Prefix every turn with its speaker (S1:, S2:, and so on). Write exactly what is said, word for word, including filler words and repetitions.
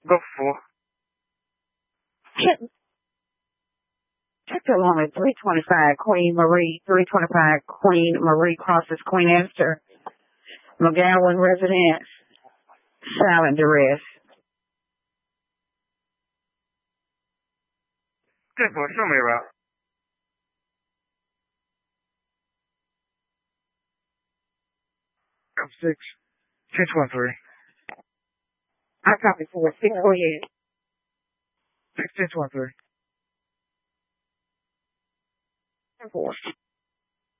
S1: Go for
S2: Check, check the line at three twenty-five Queen Marie, three twenty-five Queen Marie crosses Queen Esther, McGowan residence, silent duress.
S1: ten four. Show me around. Go six. ten twenty-three.
S2: I copy four six. Go ahead.
S1: six ten twenty-three.
S2: Four.